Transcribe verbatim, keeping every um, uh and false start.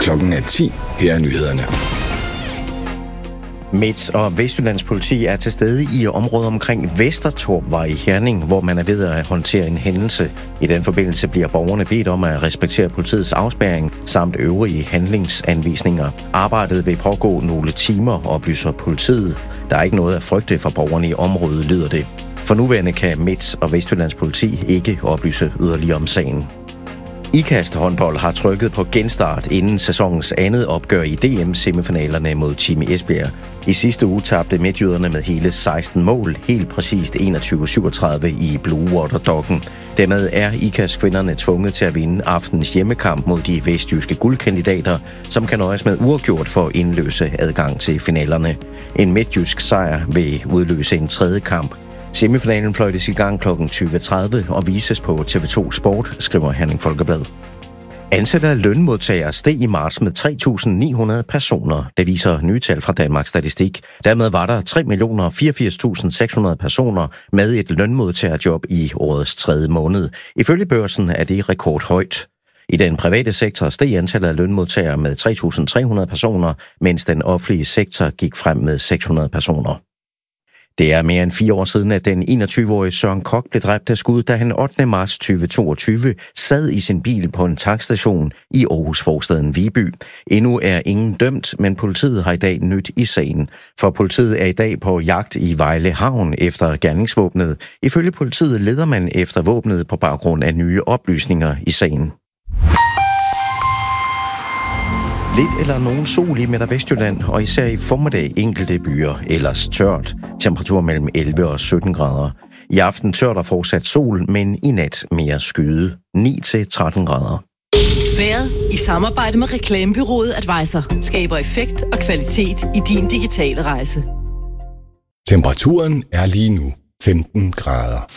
Klokken er ti. Her er nyhederne. Midt- og Vestjyllands politi er til stede i området omkring Vestertorpvej i Herning, hvor man er ved at håndtere en hændelse. I den forbindelse bliver borgerne bedt om at respektere politiets afspærring samt øvrige handlingsanvisninger. Arbejdet vil pågå nogle timer, oplyser politiet. Der er ikke noget at frygte for borgerne i området, lyder det. For nuværende kan Midt- og Vestjyllands politi ikke oplyse yderligere om sagen. Ikast håndbold har trykket på genstart inden sæsonens andet opgør i D M-semifinalerne mod Team Esbjerg. I sidste uge tabte midtjyderne med hele seksten mål, helt præcist enogtyve syvogtredive i Blue Water Docken. Dermed er Ikast-kvinderne tvunget til at vinde aftens hjemmekamp mod de vestjyske guldkandidater, som kan nøjes med uafgjort for at indløse adgang til finalerne. En midtjysk sejr vil udløse en tredje kamp. Semifinalen fløjtes i gang klokken tyve tredive og vises på T V to Sport, skriver Herning Folkeblad. Antallet af lønmodtagere steg i marts med tre tusind ni hundrede personer. Det viser nye tal fra Danmarks Statistik. Dermed var der tre millioner fireogfirs tusind seks hundrede personer med et lønmodtagerjob i årets tredje måned. Ifølge Børsen er det rekordhøjt. I den private sektor steg antallet af lønmodtagere med tre tusind tre hundrede personer, mens den offentlige sektor gik frem med seks hundrede personer. Det er mere end fire år siden, at den enogtyve-årige Søren Kok blev dræbt af skud, da han ottende marts to tusind og toogtyve sad i sin bil på en tankstation i Aarhus forstaden Viby. Endnu er ingen dømt, men politiet har i dag nyt i sagen. For politiet er i dag på jagt i Vejle Havn efter gerningsvåbnet. Ifølge politiet leder man efter våbnet på baggrund af nye oplysninger i sagen. Lidt eller nogen sol i Midt- og Vestjylland, og især i formiddag enkelte byer, ellers tørt. Temperatur mellem elleve og sytten grader. I aften tørt og fortsat sol, men i nat mere skyde. ni til tretten grader. Vejret i samarbejde med reklamebureauet Advisor skaber effekt og kvalitet i din digitale rejse. Temperaturen er lige nu femten grader.